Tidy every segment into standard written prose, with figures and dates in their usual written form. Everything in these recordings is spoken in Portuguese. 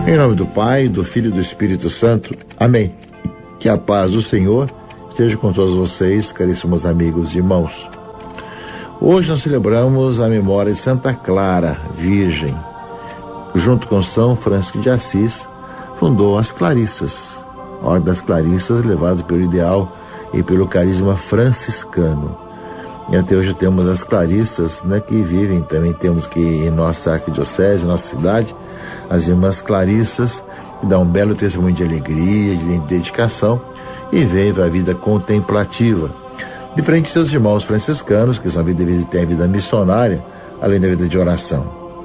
Em nome do Pai, do Filho e do Espírito Santo. Amém. Que a paz do Senhor esteja com todos vocês, caríssimos amigos e irmãos. Hoje nós celebramos a memória de Santa Clara, Virgem. Junto com São Francisco de Assis, fundou as Clarissas, a Ordem das Clarissas, levada pelo ideal e pelo carisma franciscano. E até hoje temos as Clarissas, que vivem, também temos que em nossa arquidiocese, nossa cidade, as irmãs Clarissas, que dão um belo testemunho de alegria, de dedicação e vivem a vida contemplativa. Diferente de seus irmãos franciscanos, que são têm a vida missionária, além da vida de oração.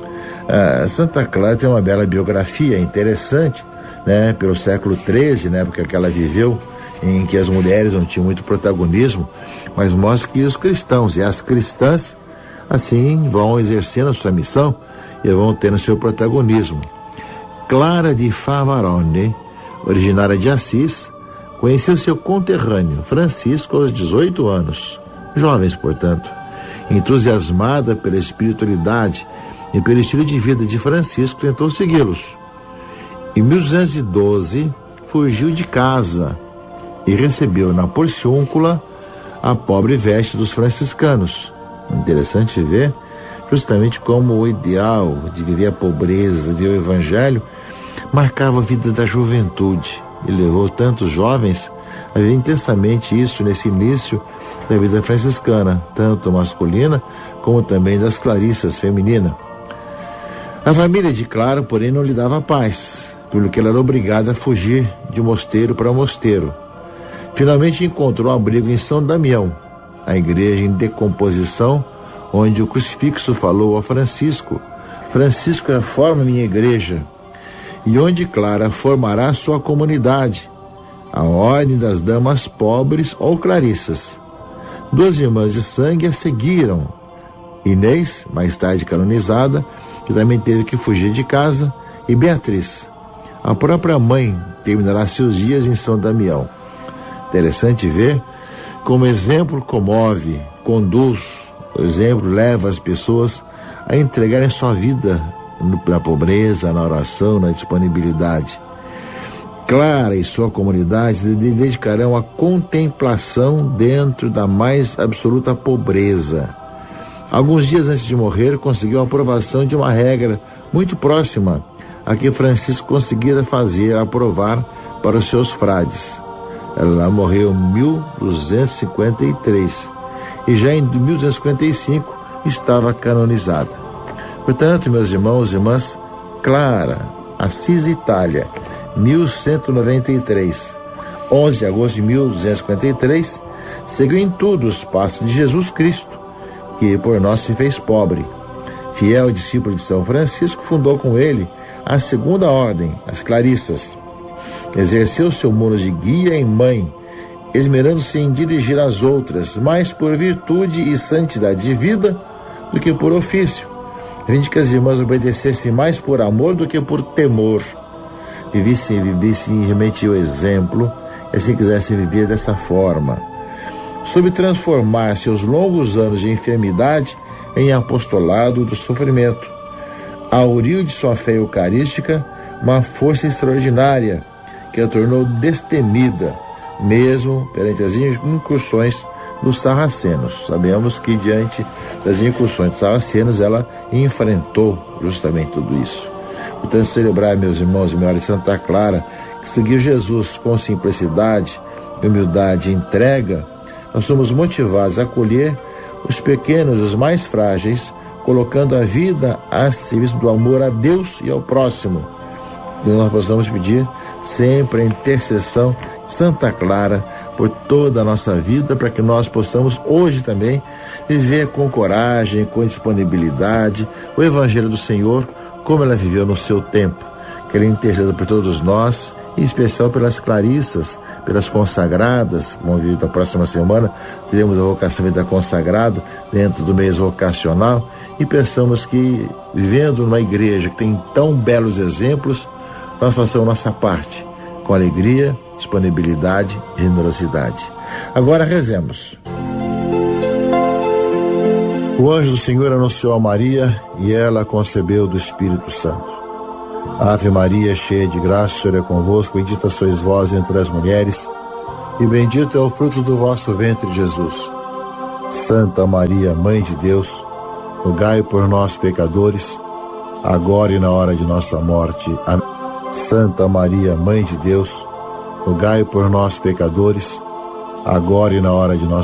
Santa Clara tem uma bela biografia interessante, pelo século XIII, na época que ela viveu, em que as mulheres não tinham muito protagonismo, mas mostra que os cristãos e as cristãs, assim, vão exercendo a sua missão e vão tendo seu protagonismo. Clara di Favarone, originária de Assis, conheceu seu conterrâneo, Francisco, aos 18 anos, jovens, portanto. Entusiasmada pela espiritualidade e pelo estilo de vida de Francisco, tentou segui-los. Em 1212, fugiu de casa e recebeu na Porciúncula a pobre veste dos franciscanos. Interessante ver justamente como o ideal de viver a pobreza, viver o evangelho, marcava a vida da juventude e levou tantos jovens a viver intensamente isso nesse início da vida franciscana, tanto masculina como também das Clarissas feminina. A família de Clara, porém, não lhe dava paz, pelo que ela era obrigada a fugir de mosteiro para mosteiro. Finalmente encontrou abrigo em São Damião, a igreja em decomposição, onde o crucifixo falou a Francisco: Francisco reforma minha igreja, e onde Clara formará sua comunidade, a Ordem das Damas Pobres ou Clarissas. Duas irmãs de sangue a seguiram: Inês, mais tarde canonizada, que também teve que fugir de casa, e Beatriz. A própria mãe terminará seus dias em São Damião. Interessante ver como o exemplo comove, conduz, o exemplo leva as pessoas a entregarem sua vida na pobreza, na oração, na disponibilidade. Clara e sua comunidade se dedicarão à contemplação dentro da mais absoluta pobreza. Alguns dias antes de morrer, conseguiu a aprovação de uma regra muito próxima a que Francisco conseguira aprovar para os seus frades. Ela morreu em 1253 e já em 1255 estava canonizada. Portanto, meus irmãos e irmãs, Clara, Assis, Itália, 1193, 11 de agosto de 1253, seguiu em tudo os passos de Jesus Cristo, que por nós se fez pobre. Fiel discípulo de São Francisco, fundou com ele a segunda ordem, as Clarissas. Exerceu seu mundo de guia e mãe, esmerando-se em dirigir as outras, mais por virtude e santidade de vida do que por ofício. Vinde que as irmãs obedecessem mais por amor do que por temor. Vivissem realmente o exemplo, e assim quisessem viver dessa forma. Soube transformar seus longos anos de enfermidade em apostolado do sofrimento. Auriu de sua fé eucarística uma força extraordinária que a tornou destemida, mesmo perante as incursões dos sarracenos. Sabemos que diante das incursões dos sarracenos ela enfrentou justamente tudo isso. Portanto, celebrar, meus irmãos e melhores, Santa Clara, que seguiu Jesus com simplicidade, humildade e entrega, nós somos motivados a acolher os pequenos, os mais frágeis, colocando a vida a serviço do amor a Deus e ao próximo. E nós possamos pedir sempre a intercessão de Santa Clara por toda a nossa vida, para que nós possamos hoje também viver com coragem, com disponibilidade o Evangelho do Senhor, como ela viveu no seu tempo. Que ela interceda por todos nós, em especial pelas Clarissas, pelas consagradas. Vamos ver, na próxima semana teremos a vocação vida consagrada dentro do mês vocacional, e pensamos que, vivendo numa igreja que tem tão belos exemplos, nós façamos nossa parte com alegria, disponibilidade e generosidade. Agora rezemos. O anjo do Senhor anunciou a Maria e ela concebeu do Espírito Santo. Ave Maria, cheia de graça, o Senhor é convosco, bendita sois vós entre as mulheres, e bendito é o fruto do vosso ventre, Jesus. Santa Maria, Mãe de Deus, rogai por nós, pecadores, agora e na hora de nossa morte. Amém. Santa Maria, Mãe de Deus, rogai por nós, pecadores, agora e na hora de nossa